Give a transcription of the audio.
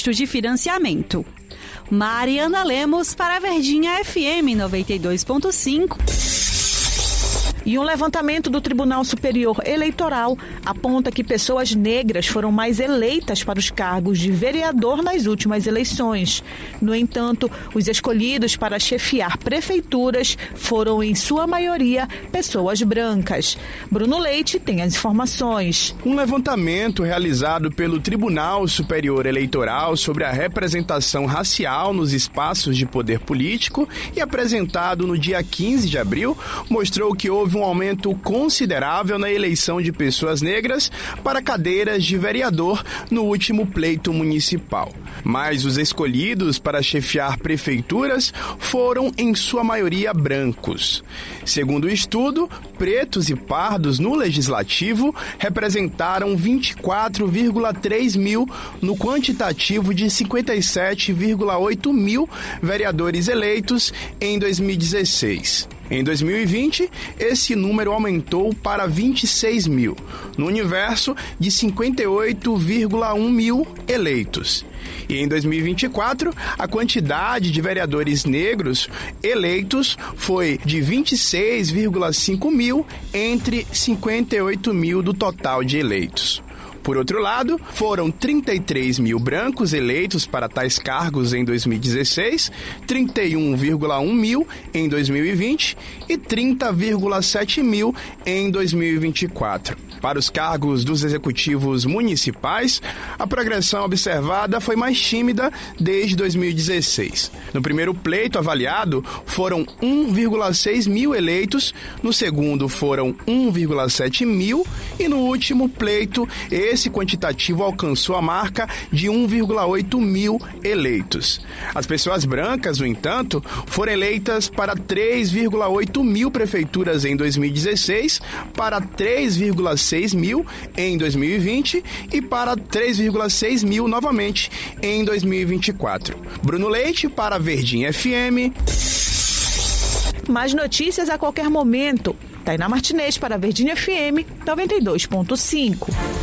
custos de financiamento. Mariana Lemos para a Verdinha FM 92.5. E um levantamento do Tribunal Superior Eleitoral aponta que pessoas negras foram mais eleitas para os cargos de vereador nas últimas eleições. No entanto, os escolhidos para chefiar prefeituras foram, em sua maioria, pessoas brancas. Bruno Leite tem as informações. Um levantamento realizado pelo Tribunal Superior Eleitoral sobre a representação racial nos espaços de poder político e apresentado no dia 15 de abril mostrou que houve um aumento considerável na eleição de pessoas negras para cadeiras de vereador no último pleito municipal. Mas os escolhidos para chefiar prefeituras foram, em sua maioria, brancos. Segundo o estudo, pretos e pardos no legislativo representaram 24,3 mil no quantitativo de 57,8 mil vereadores eleitos em 2016. Em 2020, esse número aumentou para 26 mil, no universo de 58,1 mil eleitos. E em 2024, a quantidade de vereadores negros eleitos foi de 26,5 mil entre 58 mil do total de eleitos. Por outro lado, foram 33 mil brancos eleitos para tais cargos em 2016, 31,1 mil em 2020 e 30,7 mil em 2024. Para os cargos dos executivos municipais, a progressão observada foi mais tímida desde 2016. No primeiro pleito avaliado, foram 1,6 mil eleitos, no segundo foram 1,7 mil e no último pleito, esse quantitativo alcançou a marca de 1,8 mil eleitos. As pessoas brancas, no entanto, foram eleitas para 3,8 mil prefeituras em 2016, para 3,6 mil em 2020 e para 3,6 mil novamente em 2024. Bruno Leite para a Verdinha FM. Mais notícias a qualquer momento. Tainá Martinez para a Verdinha FM 92.5.